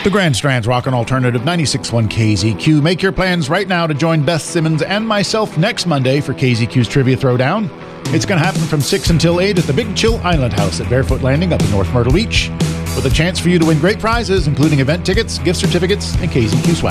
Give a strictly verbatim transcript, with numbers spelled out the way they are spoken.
The Grand Strand's Rockin' Alternative ninety-six point one K Z Q. Make your plans right now to join Beth Simmons and myself next Monday for K Z Q's Trivia Throwdown. It's going to happen from six until eight at the Big Chill Island House at Barefoot Landing up in North Myrtle Beach, with a chance for you to win great prizes, including event tickets, gift certificates, and K Z Q swag.